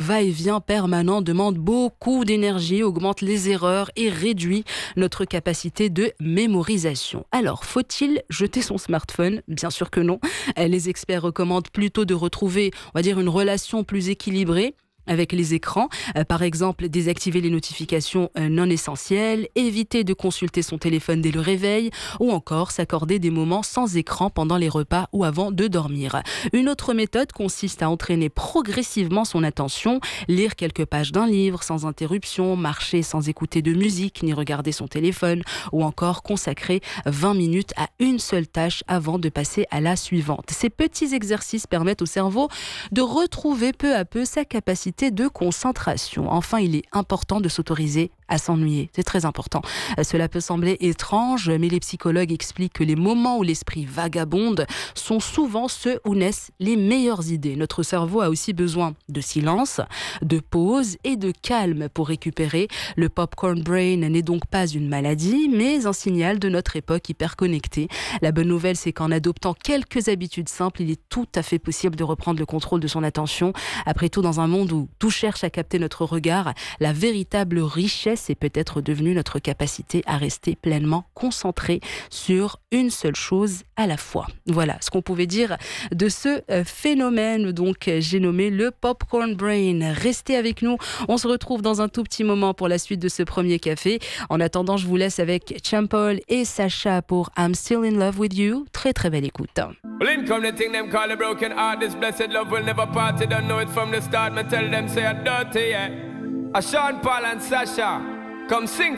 va-et-vient permanent demande beaucoup d'énergie, augmente les erreurs et réduit notre capacité de mémorisation. Alors, faut-il jeter son smartphone ? Bien sûr que non. Les experts recommandent plutôt de retrouver, on va dire, une relation plus équilibrée avec les écrans. Par exemple, désactiver les notifications non essentielles, éviter de consulter son téléphone dès le réveil ou encore s'accorder des moments sans écran pendant les repas ou avant de dormir. Une autre méthode consiste à entraîner progressivement son attention, lire quelques pages d'un livre sans interruption, marcher sans écouter de musique ni regarder son téléphone ou encore consacrer 20 minutes à une seule tâche avant de passer à la suivante. Ces petits exercices permettent au cerveau de retrouver peu à peu sa capacité de concentration. Enfin, il est important de s'autoriser à s'ennuyer. C'est très important. Cela peut sembler étrange, mais les psychologues expliquent que les moments où l'esprit vagabonde sont souvent ceux où naissent les meilleures idées. Notre cerveau a aussi besoin de silence, de pause et de calme pour récupérer. Le popcorn brain n'est donc pas une maladie, mais un signal de notre époque hyper connectée. La bonne nouvelle, c'est qu'en adoptant quelques habitudes simples, il est tout à fait possible de reprendre le contrôle de son attention. Après tout, dans un monde où tout cherche à capter notre regard, la véritable richesse est peut-être devenue notre capacité à rester pleinement concentré sur une seule chose à la fois. Voilà ce qu'on pouvait dire de ce phénomène, donc j'ai nommé le popcorn brain. Restez avec nous, on se retrouve dans un tout petit moment pour la suite de ce premier café. En attendant, je vous laisse avec Champol et Sacha pour I'm Still in Love with You. Très très belle écoute. Well, in come the thing them call a broken heart. This blessed love will never part. They don't know it from the start. Me tell them say I'm dirty, yeah. A Sean Paul and Sasha, come sing